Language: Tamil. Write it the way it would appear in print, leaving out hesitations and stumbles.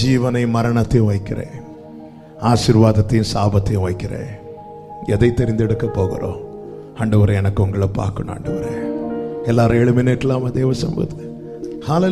ஜீவனை மரணத்தையும் வைக்கிறேன், ஆசீர்வாதத்தையும் சாபத்தையும் வைக்கிறேன். எதை தெரிந்தெடுக்க போகிறோம்? ஆண்டவரே, எனக்கு உங்களை பார்க்கணும் ஆண்டவரே. எல்லாரும் 7 மினிட்லாம் தேவ சமூகத்தில்